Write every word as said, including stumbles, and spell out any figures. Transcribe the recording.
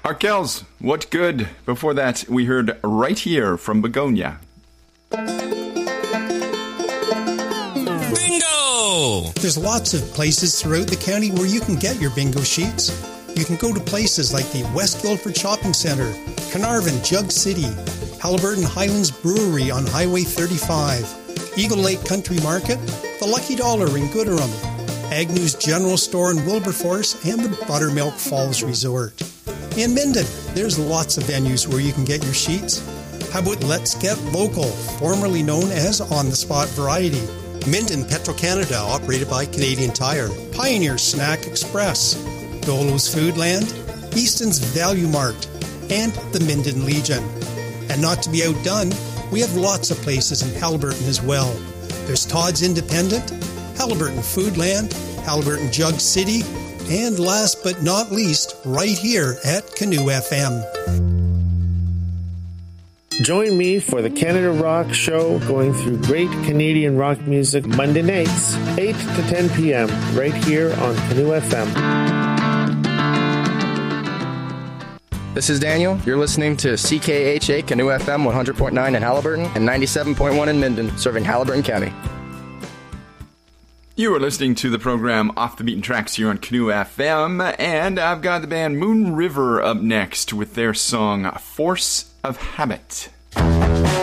Arkells, what good? Before that, we heard Right Here from Begonia. Bingo! There's lots of places throughout the county where you can get your bingo sheets. You can go to places like the West Guildford Shopping Centre, Carnarvon, Jug City, Halliburton Highlands Brewery on Highway thirty-five, Eagle Lake Country Market, the Lucky Dollar in Gooderham, Agnew's General Store in Wilberforce, and the Buttermilk Falls Resort. In Minden, there's lots of venues where you can get your sheets. How about Let's Get Local, formerly known as On The Spot Variety? Minden Petro-Canada, operated by Canadian Tire. Pioneer Snack Express. Dolo's Foodland. Easton's Value Mart. And the Minden Legion. And not to be outdone, we have lots of places in Halliburton as well. There's Todd's Independent, Halliburton Foodland, Halliburton Jug City, and last but not least, right here at Canoe F M. Join me for the Canada Rock Show, going through great Canadian rock music Monday nights, eight to ten p.m., right here on Canoe F M. This is Daniel. You're listening to C K H A Canoe F M one hundred point nine in Halliburton and ninety-seven point one in Minden, serving Halliburton County. You are listening to the program Off the Beaten Tracks here on Canoe F M, and I've got the band Moon River up next with their song Force of Habit.